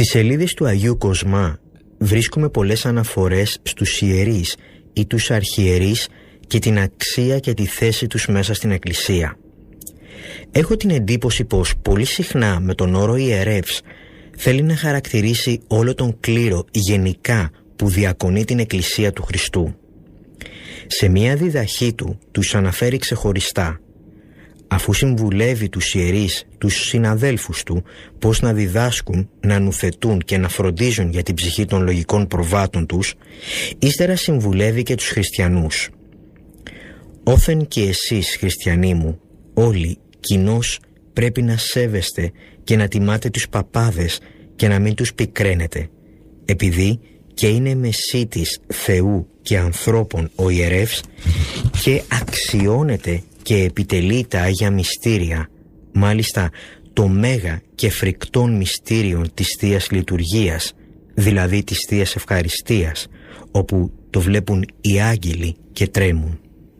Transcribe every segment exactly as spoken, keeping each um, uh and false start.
Στις σελίδες του Αγίου Κοσμά βρίσκουμε πολλές αναφορές στους ιερείς ή τους αρχιερείς και την αξία και τη θέση τους μέσα στην Εκκλησία. Έχω την εντύπωση πως πολύ συχνά με τον όρο ιερεύς θέλει να χαρακτηρίσει όλο τον κλήρο γενικά που διακονεί την Εκκλησία του Χριστού. Σε μία διδαχή του τους αναφέρει ξεχωριστά, αφού συμβουλεύει τους ιερείς, τους συναδέλφους του, πώς να διδάσκουν, να νουθετούν και να φροντίζουν για την ψυχή των λογικών προβάτων τους, ύστερα συμβουλεύει και τους χριστιανούς. «Όθεν και εσείς, χριστιανοί μου, όλοι κοινώς πρέπει να σέβεστε και να τιμάτε τους παπάδες και να μην τους πικραίνετε, επειδή και είναι μεσίτης Θεού και ανθρώπων ο ιερεύς και αξιώνεται και επιτελεί τα Άγια Μυστήρια, μάλιστα το μέγα και φρικτόν μυστήριον της Θείας Λειτουργίας, δηλαδή της Θείας Ευχαριστίας, όπου το βλέπουν οι άγγελοι και τρέμουν.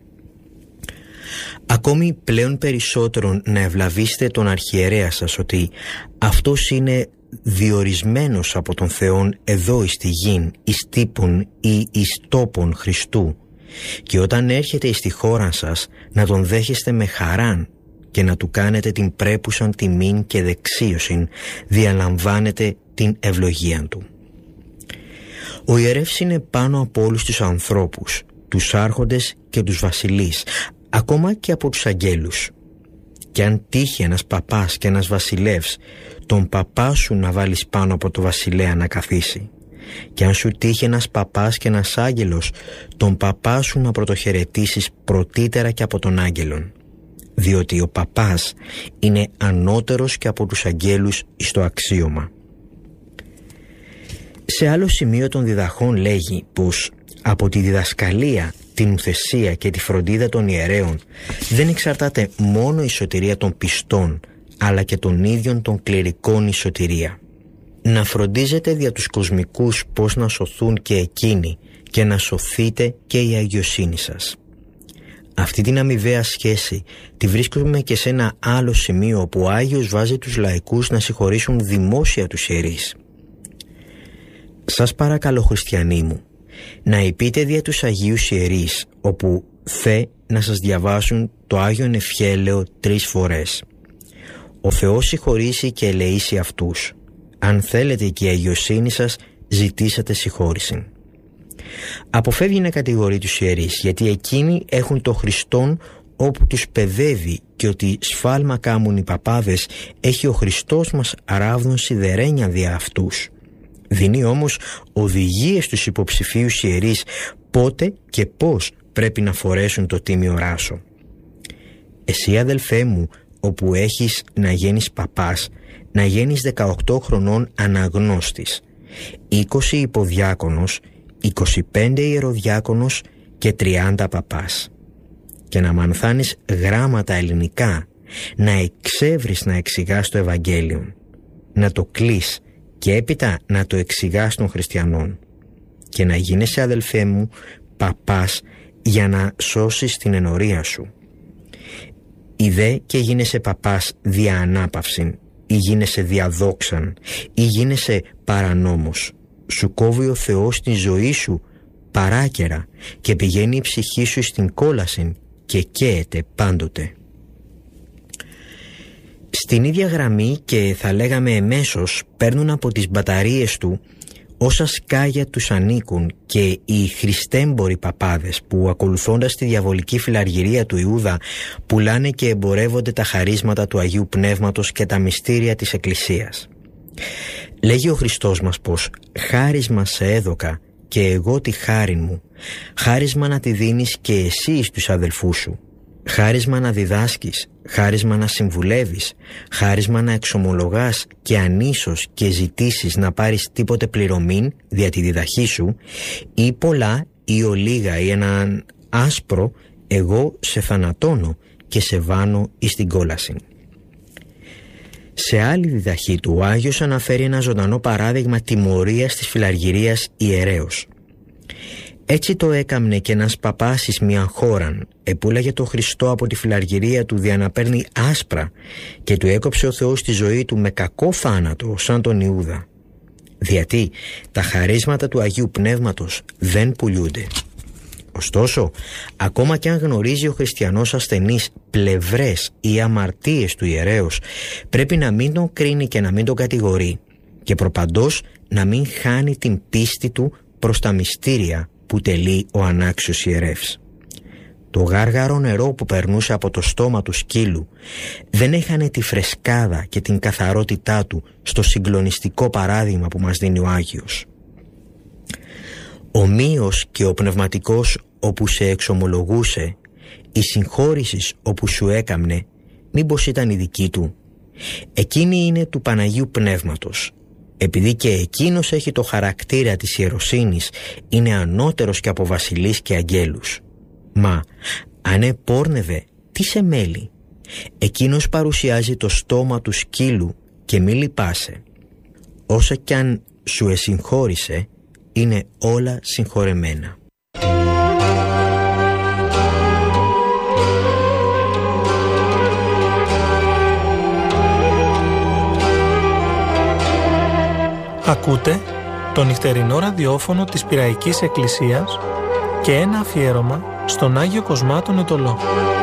Ακόμη πλέον περισσότερον να ευλαβήσετε τον αρχιερέα σας ότι αυτός είναι διορισμένος από τον Θεόν εδώ εις τη γην, εις τύπων ή εις τόπων Χριστού, και όταν έρχεται εις τη χώρα σας να τον δέχεστε με χαράν και να του κάνετε την πρέπουσαν τιμήν και δεξίωσιν, διαλαμβάνετε την ευλογία του. Ο ιερεύς είναι πάνω από όλους τους ανθρώπους, τους άρχοντες και τους βασιλείς, ακόμα και από τους αγγέλους. Και αν τύχει ένας παπάς και ένας βασιλεύς, τον παπά σου να βάλεις πάνω από το βασιλέα να καθίσει. Και αν σου τύχει ένας παπάς και ένας άγγελος, τον παπά σου να πρωτοχαιρετήσεις πρωτύτερα και από τον άγγελον. Διότι ο παπάς είναι ανώτερος και από τους αγγέλους εις το αξίωμα. Σε άλλο σημείο των διδαχών λέγει πως από τη διδασκαλία, την ουθεσία και τη φροντίδα των ιερέων δεν εξαρτάται μόνο η σωτηρία των πιστών, αλλά και των ίδιων των κληρικών η σωτηρία. Να φροντίζετε δια τους κοσμικούς πώς να σωθούν και εκείνοι και να σωθείτε και η αγιοσύνη σας. Αυτή την αμοιβαία σχέση τη βρίσκουμε και σε ένα άλλο σημείο όπου ο Άγιος βάζει τους λαϊκούς να συγχωρήσουν δημόσια τους ιερείς. Σας παρακαλώ, χριστιανοί μου, να υπείτε δια τους Αγίους Ιερείς, όπου θε να σας διαβάσουν το Άγιον Ευχέλαιο τρεις φορές. Ο Θεός συγχωρήσει και ελεήσει αυτούς. Αν θέλετε και η αγιοσύνη σας, ζητήσατε συγχώρηση. Αποφεύγει να κατηγορεί τους ιερείς, γιατί εκείνοι έχουν το Χριστόν όπου τους παιδεύει, και ότι σφάλμα κάμουν οι παπάδες έχει ο Χριστός μας αράβδον σιδερένια δια αυτούς. Δίνει όμως οδηγίες στους υποψηφίους ιερείς πότε και πώς πρέπει να φορέσουν το τίμιο ράσο. Εσύ, αδελφέ μου, όπου έχεις να γίνεις παπάς, να γίνεις δεκαοκτώ χρονών αναγνώστης, είκοσι υποδιάκονος, είκοσι πέντε ιεροδιάκονος και τριάντα παπάς, και να μανθάνεις γράμματα ελληνικά, να εξεύρεις να εξηγάς το Ευαγγέλιο, να το κλείς και έπειτα να το εξηγάς των χριστιανών, και να γίνεσαι, αδελφέ μου, παπάς για να σώσεις την ενορία σου. Ή δε και γίνεσαι παπάς δια ανάπαυσιν, ή γίνεσαι διαδόξαν, ή γίνεσαι παρανόμος. Σου κόβει ο Θεός την ζωή σου παράκαιρα και πηγαίνει η ψυχή σου στην κόλαση και καίεται πάντοτε. Στην ίδια γραμμή, και θα λέγαμε εμέσως, παίρνουν από τις μπαταρίες του όσα σκάγια τους ανήκουν και οι χριστέμποροι παπάδες που, ακολουθώντας τη διαβολική φιλαργυρία του Ιούδα, πουλάνε και εμπορεύονται τα χαρίσματα του Αγίου Πνεύματος και τα μυστήρια της Εκκλησίας. Λέγει ο Χριστός μας πως «χάρισμα σε έδωκα και εγώ τη χάριν μου, χάρισμα να τη δίνεις και εσύ στους αδελφούς σου, χάρισμα να διδάσκεις, χάρισμα να συμβουλεύεις, χάρισμα να εξομολογάς και ανίσως και ζητήσεις να πάρεις τίποτε πληρωμήν δια τη διδαχή σου, ή πολλά ή ολίγα ή έναν άσπρο, εγώ σε θανατώνω και σε βάνω εις την κόλαση». Σε άλλη διδαχή του, ο Άγιος αναφέρει ένα ζωντανό παράδειγμα τιμωρίας της φιλαργυρίας ιερέως. Έτσι το έκαμνε και ένας παπάς εις μιαν χώραν, επούλαγε το Χριστό από τη φιλαργυρία του δια να παίρνει άσπρα, και του έκοψε ο Θεός τη ζωή του με κακό θάνατο σαν τον Ιούδα. γιατί τα χαρίσματα του Αγίου Πνεύματος δεν πουλιούνται. Ωστόσο, ακόμα και αν γνωρίζει ο χριστιανός ασθενής πλευρές ή αμαρτίες του ιερέως, πρέπει να μην τον κρίνει και να μην τον κατηγορεί και προπαντός να μην χάνει την πίστη του προς τα μυστήρια που τελεί ο ανάξιος ιερεύς. Το γάργαρο νερό που περνούσε από το στόμα του σκύλου δεν έχανε τη φρεσκάδα και την καθαρότητά του στο συγκλονιστικό παράδειγμα που μας δίνει ο Άγιος. Ομοίως και ο πνευματικός όπου σε εξομολογούσε, η συγχώρησης όπου σου έκαμνε, μήπως ήταν η δική του? Εκείνη είναι του Παναγίου Πνεύματος. Επειδή και εκείνος έχει το χαρακτήρα της ιεροσύνης, είναι ανώτερος και από βασιλείς και αγγέλους. Μα αν επόρνευε, τι σε μέλει? Εκείνος παρουσιάζει το στόμα του σκύλου και μη λυπάσαι. Όσα κι αν σου εσυγχώρησε, είναι όλα συγχωρεμένα. Ακούτε το νυχτερινό ραδιόφωνο της Πειραϊκής Εκκλησίας και ένα αφιέρωμα στον Άγιο Κοσμά τον Αιτωλό.